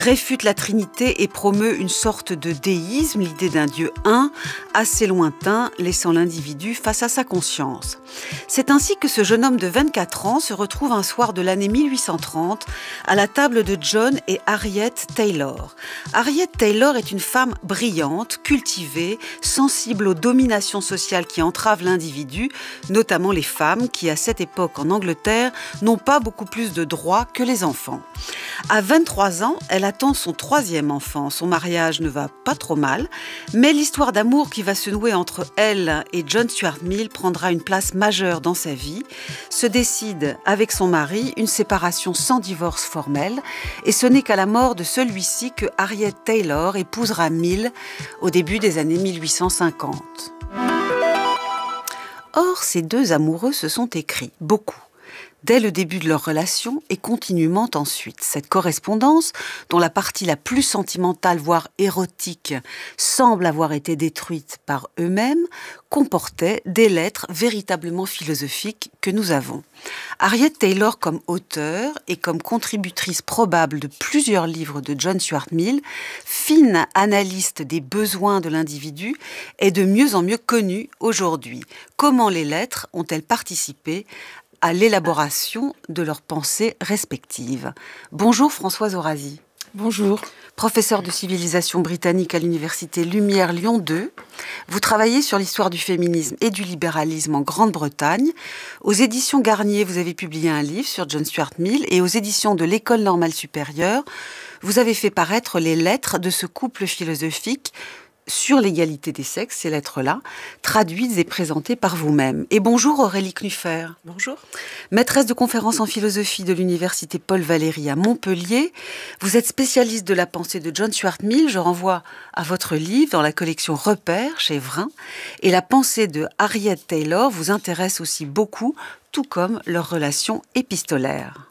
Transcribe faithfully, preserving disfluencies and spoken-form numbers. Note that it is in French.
réfute la Trinité et promeut une sorte de déisme, l'idée d'un Dieu un, assez lointain, laissant l'individu face à sa conscience. C'est ainsi que ce jeune homme de vingt-quatre ans se retrouve un soir de l'année mille huit cent trente à la table de John et Harriet Taylor. Harriet Taylor est une femme brillante, cultivée, sensible aux dominations sociales qui entravent l'individu, notamment les femmes qui, à cette époque en Angleterre, n'ont pas beaucoup plus de droits que les enfants. À vingt-trois ans, elle attend son troisième enfant. Son mariage ne va pas trop mal, mais l'histoire d'amour qui va se nouer entre elle et John Stuart Mill prendra une place majeure dans sa vie. Se décide avec son mari une séparation sans divorce formel, et ce n'est qu'à la mort de celui-ci que Harriet Taylor épousera Mill au début des années mille huit cent cinquante. Or, ces deux amoureux se sont écrits beaucoup, dès le début de leur relation et continuellement ensuite. Cette correspondance, dont la partie la plus sentimentale, voire érotique, semble avoir été détruite par eux-mêmes, comportait des lettres véritablement philosophiques que nous avons. Harriet Taylor, comme auteure et comme contributrice probable de plusieurs livres de John Stuart Mill, fine analyste des besoins de l'individu, est de mieux en mieux connue aujourd'hui. Comment les lettres ont-elles participé à l'élaboration de leurs pensées respectives? Bonjour Françoise Orazi. Bonjour. Professeure de civilisation britannique à l'université Lumière Lyon deux, vous travaillez sur l'histoire du féminisme et du libéralisme en Grande-Bretagne. Aux éditions Garnier, vous avez publié un livre sur John Stuart Mill, et aux éditions de l'École normale supérieure, vous avez fait paraître les lettres de ce couple philosophique sur l'égalité des sexes, ces lettres-là, traduites et présentées par vous-même. Et bonjour Aurélie Knuffer. Bonjour. Maîtresse de conférences en philosophie de l'université Paul Valéry à Montpellier. Vous êtes spécialiste de la pensée de John Stuart Mill. Je renvoie à votre livre dans la collection Repères chez Vrin. Et la pensée de Harriet Taylor vous intéresse aussi beaucoup, tout comme leur relation épistolaire.